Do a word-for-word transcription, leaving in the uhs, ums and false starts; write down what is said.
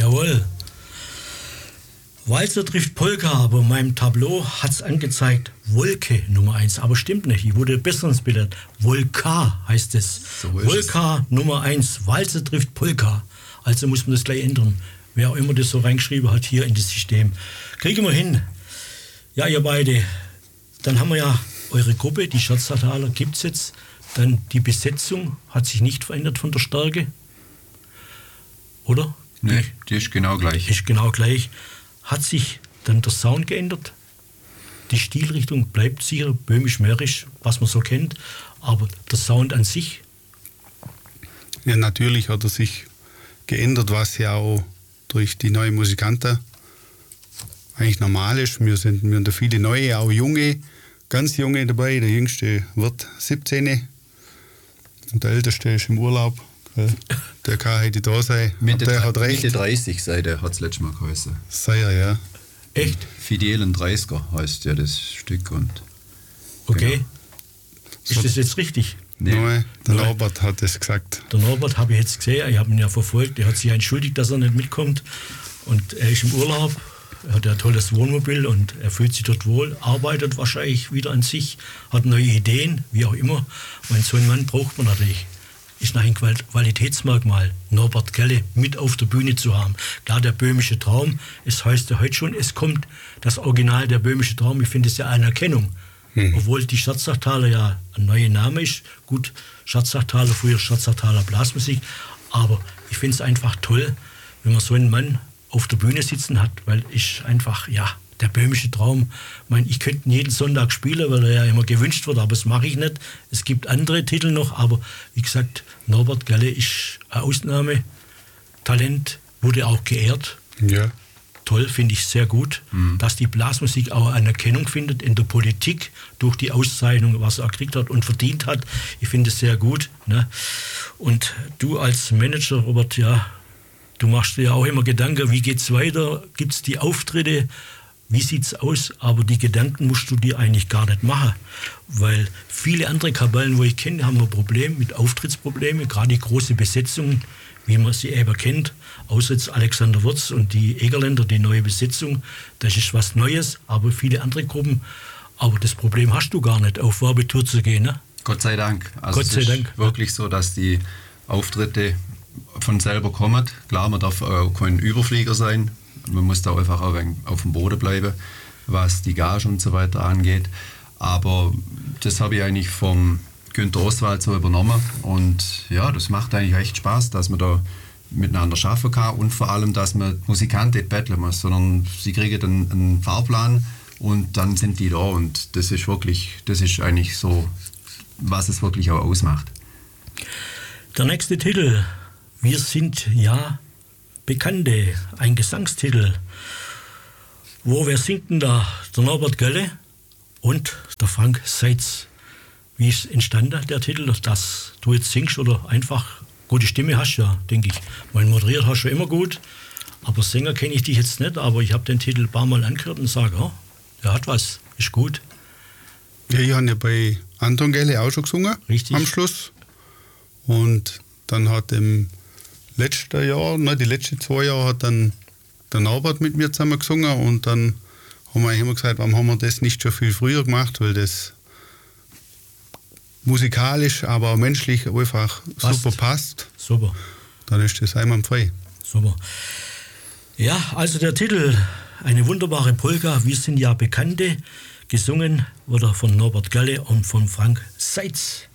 Jawohl. Walzer trifft Polka, aber in meinem Tableau hat es angezeigt Wolke Nummer eins. Aber stimmt nicht, ich wurde besser inspiriert. Volka heißt es. So Volka es. Nummer eins, Walzer trifft Polka. Also muss man das gleich ändern. Wer auch immer das so reingeschrieben hat hier in das System. Kriegen wir hin. Ja, ihr beide. Dann haben wir ja eure Gruppe, die Scherzertaler, gibt es jetzt. Dann die Besetzung hat sich nicht verändert von der Stärke. Oder? Nee, die ist genau gleich. Ist genau gleich. Hat sich dann der Sound geändert? Die Stilrichtung bleibt sicher böhmisch-mährisch, was man so kennt, aber der Sound an sich? Ja, natürlich hat er sich geändert, was ja auch durch die neuen Musikanten eigentlich normal ist. Wir sind, wir haben da viele neue, auch junge, ganz junge dabei. Der Jüngste wird siebzehn und der Älteste ist im Urlaub. Der kann heute da sein. Mitte, der hat recht. Mitte dreißig sei der, hat es letztes Mal geheißen. Sei er, ja. Echt? Fidelen dreißiger heißt ja das Stück. Und okay. Genau. Ist das jetzt richtig? Nee. Nein, der Nein. Norbert hat das gesagt. Der Norbert habe ich jetzt gesehen, ich habe ihn ja verfolgt. Er hat sich entschuldigt, dass er nicht mitkommt. Und er ist im Urlaub. Er hat ein tolles Wohnmobil und er fühlt sich dort wohl, arbeitet wahrscheinlich wieder an sich, hat neue Ideen, wie auch immer. Und so einen Mann braucht man natürlich. Ist nach ein Qualitätsmerkmal, Norbert Gelle mit auf der Bühne zu haben. Klar, der böhmische Traum, es heißt ja heute schon, es kommt das Original, der böhmische Traum, ich finde es ja eine Erkennung. Hm. Obwohl die Scherzachtaler ja ein neuer Name ist. Gut, Scherzachtaler, früher Scherzachtaler Blasmusik. Aber ich finde es einfach toll, wenn man so einen Mann auf der Bühne sitzen hat, weil ich einfach, ja, der böhmische Traum, ich meine, ich könnte ihn jeden Sonntag spielen, weil er ja immer gewünscht wird, aber das mache ich nicht. Es gibt andere Titel noch, aber wie gesagt, Norbert Gelle ist ein Ausnahmetalent, wurde auch geehrt. Ja. Toll, finde ich sehr gut, mhm. dass die Blasmusik auch Anerkennung findet in der Politik durch die Auszeichnung, was er gekriegt hat und verdient hat. Ich finde es sehr gut. Ne? Und du als Manager, Robert, ja, du machst dir ja auch immer Gedanken, wie geht's weiter? Gibt es die Auftritte? Wie sieht's aus? Aber die Gedanken musst du dir eigentlich gar nicht machen, weil viele andere Kapellen, wo ich kenne, haben ein Problem mit Auftrittsproblemen, gerade die große Besetzung, wie man sie eben kennt, außer jetzt Alexander Wurz und die Egerländer, die neue Besetzung, das ist was Neues, aber viele andere Gruppen, aber das Problem hast du gar nicht, auf Werbetour zu gehen. Ne? Gott sei Dank. Also Gott sei es ist Dank. Wirklich so, dass die Auftritte von selber kommen. Klar, man darf auch kein Überflieger sein. Man muss da einfach auch auf dem Boden bleiben, was die Gage und so weiter angeht. Aber das habe ich eigentlich vom Günter Oswald so übernommen. Und ja, das macht eigentlich echt Spaß, dass man da miteinander arbeiten kann und vor allem, dass man Musikanten nicht betteln muss, sondern sie kriegen einen, einen Fahrplan und dann sind die da. Und das ist wirklich, das ist eigentlich so, was es wirklich auch ausmacht. Der nächste Titel, wir sind ja Bekannte, ein Gesangstitel. Wo, wer singt denn da? Der Norbert Gelle und der Frank Seitz. Wie ist entstanden, der Titel, dass du jetzt singst oder einfach gute Stimme hast, ja, denke ich. Mein moderiert hast du immer gut, aber Sänger kenne ich dich jetzt nicht, aber ich habe den Titel ein paar Mal angehört und sage, oh, der hat was, ist gut. Ja, ich habe ja bei Anton Gelle auch schon gesungen. Richtig. Am Schluss. Und dann hat im letzten Jahr, ne, die letzten zwei Jahre hat dann der Norbert mit mir zusammen gesungen und dann haben wir immer gesagt, warum haben wir das nicht schon viel früher gemacht, weil das musikalisch, aber auch menschlich einfach passt. super passt. Super. Dann ist das einwandfrei. Super. Ja, also der Titel, eine wunderbare Polka, wir sind ja Bekannte, gesungen wurde von Norbert Gelle und von Frank Seitz.